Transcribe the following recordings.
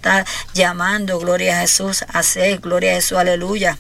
está llamando, gloria a Jesús, a ser, gloria a Jesús, aleluya.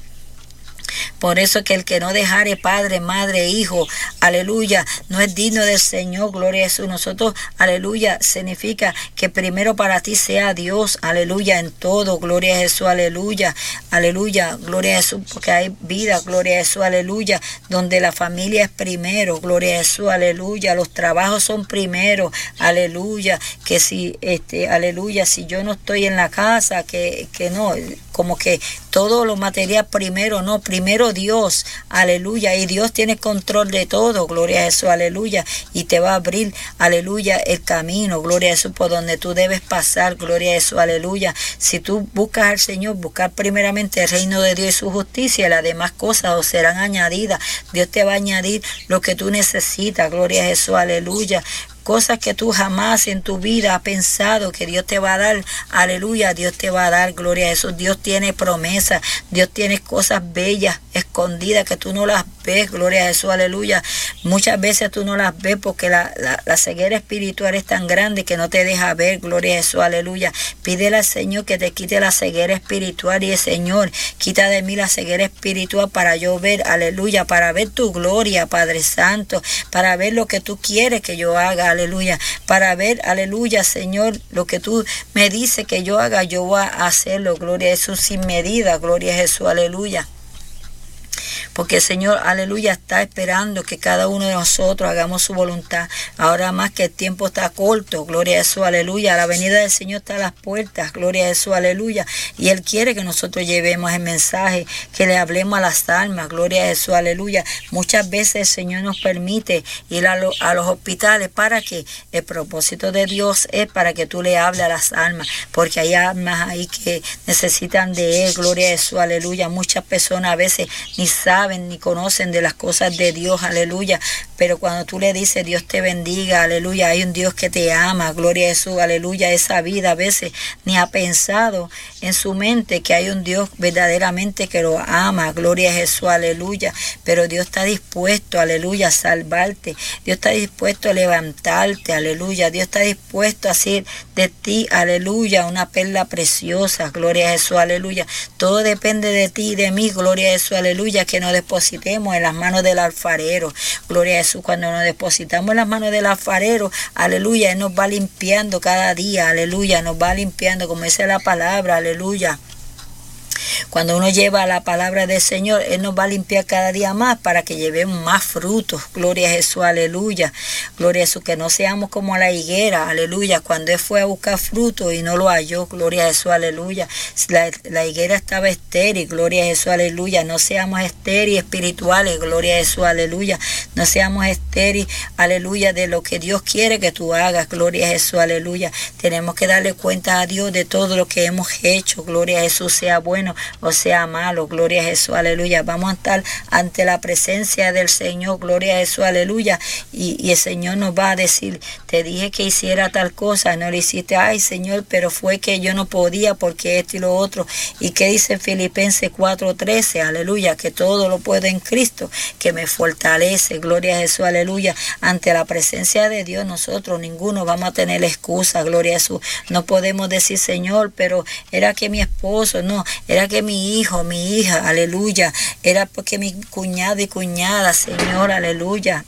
Por eso que el que no dejare padre, madre, hijo, aleluya, no es digno del Señor, gloria a Jesús. Nosotros, aleluya, significa que primero para ti sea Dios, aleluya, en todo, gloria a Jesús, aleluya, aleluya, gloria a Jesús, porque hay vida, gloria a Jesús, aleluya, donde la familia es primero, gloria a Jesús, aleluya, los trabajos son primero, aleluya, que si, aleluya, si yo no estoy en la casa, que no, como que todo lo material primero, no, primero Dios, aleluya, y Dios tiene control de todo, gloria a Jesús, aleluya, y te va a abrir, aleluya, el camino, gloria a Jesús, por donde tú debes pasar, gloria a Jesús, aleluya. Si tú buscas al Señor, buscar primeramente el reino de Dios y su justicia, y las demás cosas os serán añadidas. Dios te va a añadir lo que tú necesitas, gloria a Jesús, aleluya. Cosas que tú jamás en tu vida has pensado que Dios te va a dar, aleluya, Dios te va a dar, gloria a Jesús. Dios tiene promesas, Dios tiene cosas bellas, escondidas, que tú no las ves, gloria a Jesús, aleluya. Muchas veces tú no las ves porque la ceguera espiritual es tan grande que no te deja ver, gloria a Jesús, aleluya. Pídele al Señor que te quite la ceguera espiritual y el Señor, quita de mí la ceguera espiritual para yo ver, aleluya, para ver tu gloria, Padre Santo, para ver lo que tú quieres que yo haga, aleluya, para ver, aleluya, Señor, lo que tú me dices que yo haga, yo voy a hacerlo, gloria a Jesús, sin medida, gloria a Jesús, aleluya. Porque el Señor, aleluya, está esperando que cada uno de nosotros hagamos su voluntad. Ahora más que el tiempo está corto, gloria a Jesús, aleluya. La venida del Señor está a las puertas, gloria a Jesús, aleluya. Y Él quiere que nosotros llevemos el mensaje, que le hablemos a las almas, gloria a Jesús, aleluya. Muchas veces el Señor nos permite ir a los hospitales para que el propósito de Dios es para que tú le hables a las almas, porque hay almas ahí que necesitan de Él, gloria a Jesús, aleluya. Muchas personas a veces ni saben ni conocen de las cosas de Dios, aleluya, pero cuando tú le dices Dios te bendiga, aleluya, hay un Dios que te ama, gloria a Jesús, aleluya. Esa vida a veces ni ha pensado en su mente que hay un Dios verdaderamente que lo ama, gloria a Jesús, aleluya, pero Dios está dispuesto, aleluya, a salvarte, Dios está dispuesto a levantarte, aleluya, Dios está dispuesto a hacer de ti, aleluya, una perla preciosa, gloria a Jesús, aleluya. Todo depende de ti y de mí, gloria a Jesús, aleluya, que nos depositemos en las manos del alfarero, gloria a Jesús. Cuando nos depositamos en las manos del alfarero, aleluya, Él nos va limpiando cada día, aleluya, nos va limpiando, como dice la palabra, aleluya. Cuando uno lleva la palabra del Señor, Él nos va a limpiar cada día más para que llevemos más frutos. Gloria a Jesús, aleluya. Gloria a Jesús, que no seamos como la higuera, aleluya. Cuando Él fue a buscar frutos y no lo halló, gloria a Jesús, aleluya. La higuera estaba estéril, gloria a Jesús, aleluya. No seamos estériles espirituales, gloria a Jesús, aleluya. No seamos estériles, aleluya, de lo que Dios quiere que tú hagas, gloria a Jesús, aleluya. Tenemos que darle cuenta a Dios de todo lo que hemos hecho, gloria a Jesús, sea bueno o sea malo, gloria a Jesús, aleluya. Vamos a estar ante la presencia del Señor, gloria a Jesús, aleluya, y el Señor nos va a decir, te dije que hiciera tal cosa, no lo hiciste, ay Señor, pero fue que yo no podía porque esto y lo otro. Y qué dice Filipenses 4:13, aleluya, que todo lo puedo en Cristo que me fortalece, gloria a Jesús, aleluya. Ante la presencia de Dios nosotros ninguno vamos a tener excusa, gloria a Jesús. No podemos decir, Señor, pero era que mi esposo, no, era que mi hijo, mi hija, aleluya, era porque mi cuñado y cuñada, Señor, aleluya,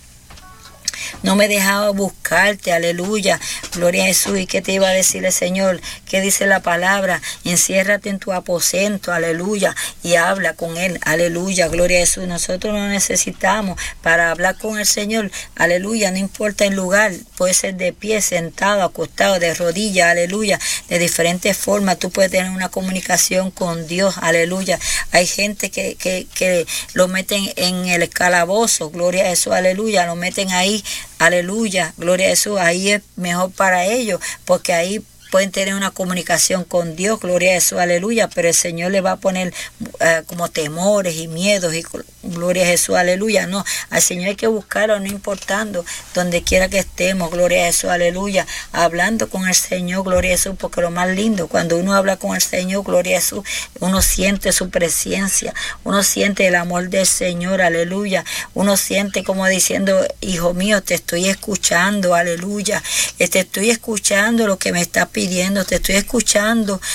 no me dejaba buscarte, aleluya, gloria a Jesús. ¿Y qué te iba a decir el Señor? ¿Qué dice la palabra? Enciérrate en tu aposento, aleluya, y habla con Él, aleluya, gloria a Jesús. Nosotros no necesitamos para hablar con el Señor, aleluya, no importa el lugar, puede ser de pie, sentado, acostado, de rodillas, aleluya, de diferentes formas, tú puedes tener una comunicación con Dios, aleluya. Hay gente que lo meten en el calabozo, gloria a Jesús, aleluya, lo meten ahí, aleluya, gloria a Jesús, ahí es mejor para ellos, porque ahí pueden tener una comunicación con Dios, gloria a Jesús, aleluya, pero el Señor le va a poner como temores y miedos y gloria a Jesús, aleluya. No, al Señor hay que buscarlo, no importando donde quiera que estemos, gloria a Jesús, aleluya, hablando con el Señor, gloria a Jesús, porque lo más lindo, cuando uno habla con el Señor, gloria a Jesús, uno siente su presencia, uno siente el amor del Señor, aleluya, uno siente como diciendo, hijo mío, te estoy escuchando, aleluya, te estoy escuchando lo que me estás pidiendo, te estoy escuchando